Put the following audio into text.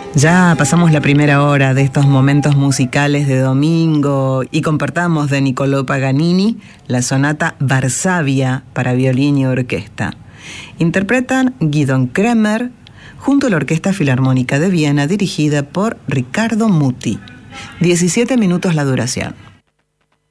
Ya pasamos la primera hora de estos momentos musicales de domingo y compartamos de Niccolò Paganini la sonata Varsavia para violín y orquesta. Interpretan Gidon Kremer junto a la Orquesta Filarmónica de Viena dirigida por Riccardo Muti. 17 minutos la duración.